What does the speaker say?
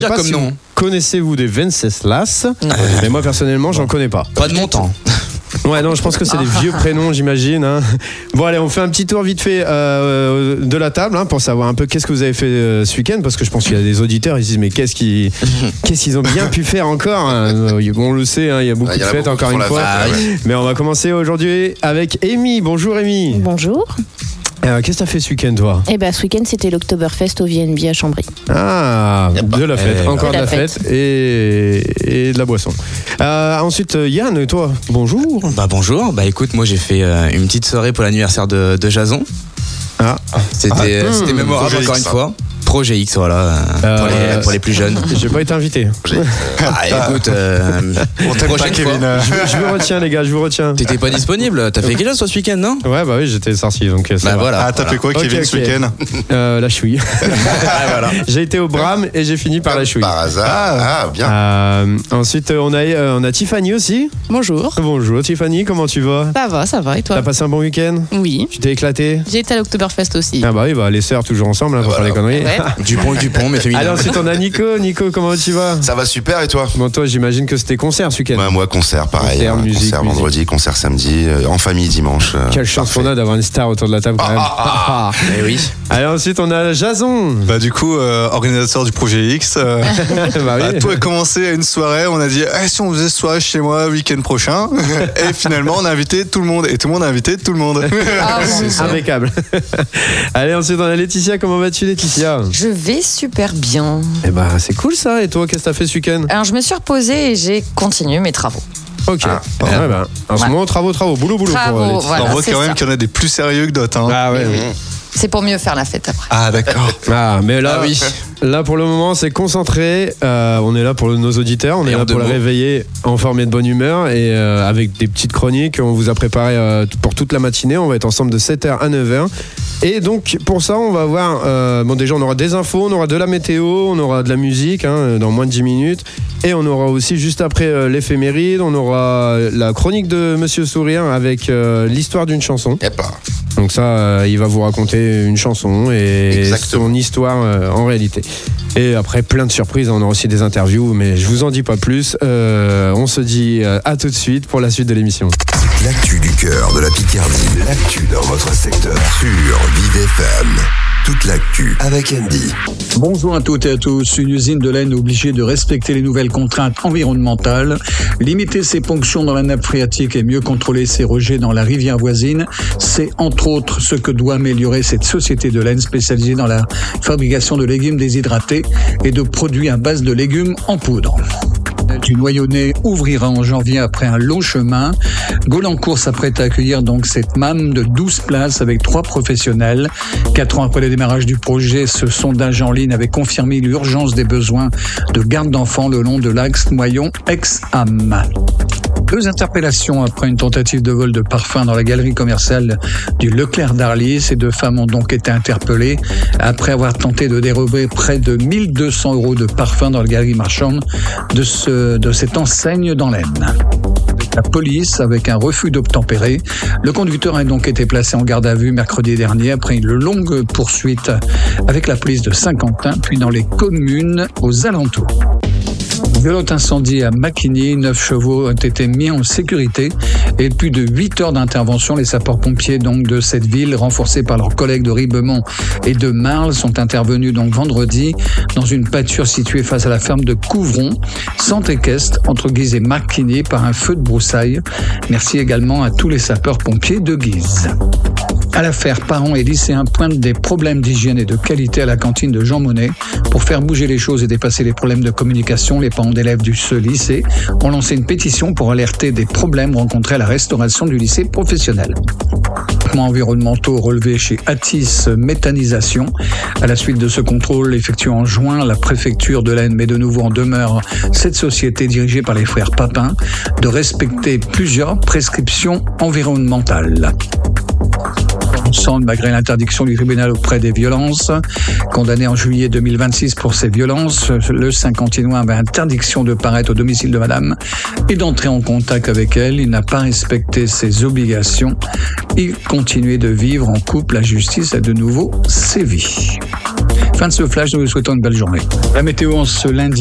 Je sais pas si vous connaissez-vous des Venceslas, mais moi personnellement j'en connais pas. Pas de montant. Ouais, non, je pense que c'est des vieux prénoms, j'imagine. Hein. Bon, allez, on fait un petit tour vite fait de la table pour savoir un peu qu'est-ce que vous avez fait ce week-end, parce que je pense qu'il y a des auditeurs, ils se disent mais qu'est-ce qu'ils ont bien pu faire encore. On le sait, il y a beaucoup de fêtes encore une fois. Mais on va commencer aujourd'hui avec Amy. Bonjour Amy. Bonjour. Qu'est-ce que t'as fait ce week-end, toi ? Ce week-end, c'était l'Oktoberfest au VNB à Chambry. Ah, de la fête, encore de la fête et de la boisson. Ensuite, Yann, toi, bonjour. Bonjour, écoute, moi j'ai fait une petite soirée pour l'anniversaire de Jason. C'était mémorable encore une fois. Projet X, voilà, pour les plus jeunes. J'ai pas été invité. Écoute, on t'aime pas, Kevin. Je vous retiens, les gars, je vous retiens. T'étais pas disponible. T'as fait quelle chose ce week-end, non ? Ouais, oui, j'étais sorti, donc voilà. T'as fait quoi, Kevin, ce week-end ? La chouille. Voilà. J'ai été au Bram et j'ai fini par la chouille. Par hasard. Bien. Ensuite, on a Tiffany aussi. Bonjour. Bonjour, Tiffany, comment tu vas ? Ça va, et toi ? T'as passé un bon week-end ? Oui. Tu t'es éclaté ? J'ai été à l'Oktoberfest aussi. Les sœurs toujours ensemble pour faire les conneries. Ouais. Dupont, mais féminin. Allez, ensuite on a Nico. Nico, comment tu vas ? Ça va super, et toi ? Bon, toi, j'imagine que c'était concert ce week-end. Moi, concert, pareil. Concert vendredi, concert samedi, en famille dimanche. Quelle chance qu'on a d'avoir une star autour de la table quand même. Eh oui. Allez, ensuite on a Jason. Du coup, organisateur du projet X. Tout a commencé à une soirée. On a dit si on faisait soirée chez moi week-end prochain. Et finalement, on a invité tout le monde. Et tout le monde a invité tout le monde. C'est impeccable. Allez, ensuite on a Laetitia. Comment vas-tu, Laetitia ? Je vais super bien. C'est cool ça. Et toi, qu'est-ce que t'as fait ce week-end ? Alors, je me suis reposée et j'ai continué mes travaux. Ok. En ce moment, travaux. Boulot pour Laetitia. Voilà, on voit quand même qu'il y en a des plus sérieux que d'autres. Ah ouais. C'est pour mieux faire la fête après. Ah, d'accord. Mais là, là pour le moment, c'est concentré. On est là pour nos auditeurs. On est là pour les réveiller en forme et de bonne humeur. Et avec des petites chroniques, on vous a préparé pour toute la matinée. On va être ensemble de 7h à 9h. Et donc, pour ça, on va voir... déjà, on aura des infos, on aura de la météo, on aura de la musique dans moins de 10 minutes. Et on aura aussi, juste après l'éphéméride, on aura la chronique de Monsieur Sourire avec l'histoire d'une chanson. Donc ça, il va vous raconter une chanson et son histoire en réalité. Et après, plein de surprises, on aura aussi des interviews, mais je vous en dis pas plus. On se dit à tout de suite pour la suite de l'émission. L'actu du cœur de la Picardie, l'actu dans votre secteur sur Vive FM. Toute l'actu avec Andy. Bonjour à toutes et à tous. Une usine de laine obligée de respecter les nouvelles contraintes environnementales, limiter ses ponctions dans la nappe phréatique et mieux contrôler ses rejets dans la rivière voisine, c'est entre autres ce que doit améliorer cette société de laine spécialisée dans la fabrication de légumes déshydratés et de produits à base de légumes en poudre. Du Noyonnais ouvrira en janvier après un long chemin. Gaulancourt s'apprête à accueillir donc cette MAM de 12 places avec 3 professionnels. 4 ans après le démarrage du projet, ce sondage en ligne avait confirmé l'urgence des besoins de garde d'enfants le long de l'axe Noyon-Aix-Ham. 2 interpellations après une tentative de vol de parfum dans la galerie commerciale du Leclerc d'Arly. Ces 2 femmes ont donc été interpellées après avoir tenté de dérober près de 1 200 € de parfum dans la galerie marchande de cette enseigne dans l'Aisne. La police, avec un refus d'obtempérer, le conducteur a donc été placé en garde à vue mercredi dernier après une longue poursuite avec la police de Saint-Quentin, puis dans les communes aux alentours. Violent incendie à Maquigny, 9 chevaux ont été mis en sécurité et plus de 8 heures d'intervention. Les sapeurs-pompiers donc de cette ville, renforcés par leurs collègues de Ribemont et de Marle, sont intervenus donc vendredi dans une pâture située face à la ferme de Couvron, centre équestre entre Guise et Maquigny par un feu de broussailles. Merci également à tous les sapeurs-pompiers de Guise. À l'affaire, parents et lycéens pointent des problèmes d'hygiène et de qualité à la cantine de Jean Monnet. Pour faire bouger les choses et dépasser les problèmes de communication, les parents d'élèves de ce lycée ont lancé une pétition pour alerter des problèmes rencontrés à la restauration du lycée professionnel. Environnementaux relevés chez Atis Méthanisation. À la suite de ce contrôle effectué en juin, la préfecture de l'Aisne met de nouveau en demeure cette société dirigée par les frères Papin de respecter plusieurs prescriptions environnementales. Malgré l'interdiction du tribunal auprès des violences, condamné en juillet 2026 pour ces violences, le Saint-Quentinois avait interdiction de paraître au domicile de madame et d'entrer en contact avec elle. Il n'a pas respecté ses obligations. Il continuait de vivre en couple. La justice a de nouveau sévi. Fin de ce flash, nous vous souhaitons une belle journée. La météo en ce lundi.